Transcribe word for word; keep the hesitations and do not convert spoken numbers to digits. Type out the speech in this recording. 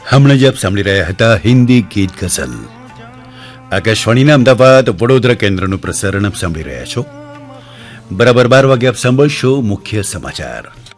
હમણાં જ આપ સાંભળી રહ્યા હતા હિન્દી ગીત ગઝલ. આકાશવાણીના અમદાવાદ વડોદરા કેન્દ્રનું પ્રસારણ આપ સાંભળી રહ્યા છો. બરાબર બાર વાગે આપ સાંભળશો મુખ્ય સમાચાર.